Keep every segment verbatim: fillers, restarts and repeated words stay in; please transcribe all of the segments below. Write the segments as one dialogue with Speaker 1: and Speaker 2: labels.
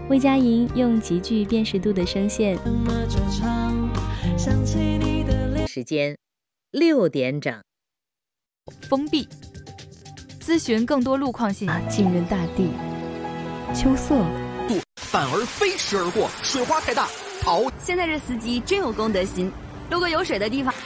Speaker 1: 魏佳莹用极具辨识度的声线，
Speaker 2: 时间六点整。
Speaker 3: 封闭，咨询更多路况信息。
Speaker 1: 浸润大地，秋色，
Speaker 4: 反而飞驰而过，水花太大，逃。
Speaker 5: 现在这司机真有公德心，路过有水的地方。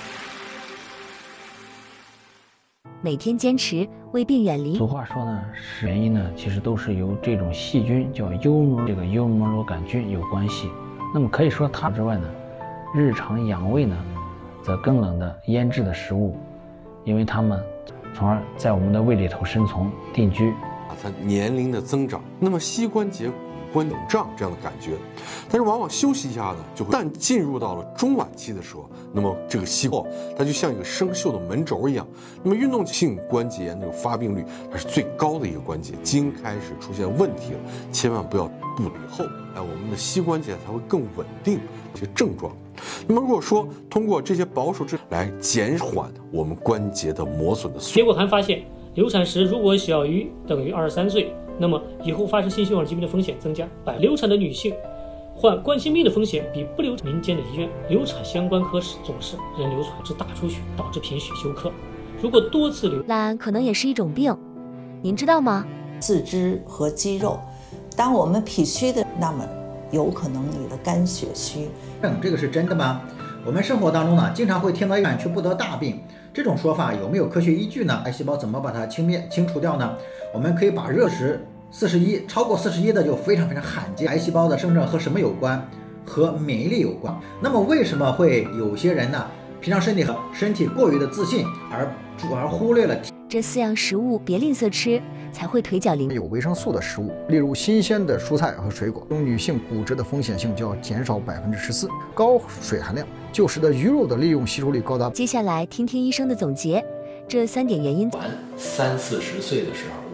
Speaker 6: 每天坚持为病远离。
Speaker 7: 俗话说呢，是原因呢，其实都是由这种细菌叫幽门这个幽门螺杆菌有关系。那么可以说它之外呢，日常养胃呢，则更冷的腌制的食物，因为它们从而在我们的胃里头生存定居。
Speaker 8: 它年龄的增长，那么膝关节。关冷胀这样的感觉，但是往往休息一下呢，就会。但进入到了中晚期的时候，那么这个膝后它就像一个生锈的门轴一样。那么运动性关节炎那种发病率，它是最高的一个关节，筋开始出现问题了，千万不要步以后，哎，我们的膝关节才会更稳定这些症状。那么如果说通过这些保守治疗来减缓我们关节的磨损的速度，
Speaker 9: 结果还发现，流产时如果小于等于二十三岁。那么以后发生心血管疾病的风险增加。百流产的女性患冠心病的风险比不流产。民间的医院流产相关科室总是人流产致大出血，导致贫血休克。如果多次流
Speaker 6: 懒可能也是一种病，您知道吗？
Speaker 10: 四肢和肌肉，当我们脾虚的，那么有可能你的肝血虚。
Speaker 11: 这个是真的吗？我们生活当中呢，经常会听到一感却不得大病，这种说法有没有科学依据呢？癌细胞怎么把它清灭清除掉呢？我们可以把热值四十一，超过四十一的就非常非常罕见。癌细胞的生成和什么有关？和免疫力有关。那么为什么会有些人呢，平常身体和身体过于的自信，而主而忽略了
Speaker 6: 这四样食物别吝啬吃，才会腿脚灵。
Speaker 12: 有维生素的食物，例如新鲜的蔬菜和水果，用女性骨折的风险性就要减少百分之十四。高水含量就使得鱼肉的利用吸收率高达。
Speaker 6: 接下来听听医生的总结，这三点原因。
Speaker 13: 三四十岁的时候。